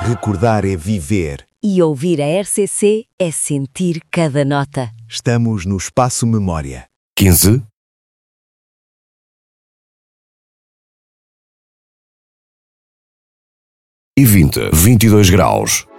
Recordar é viver. E ouvir a RCC é sentir cada nota. Estamos no Espaço Memória. 15 e 20, 22 graus.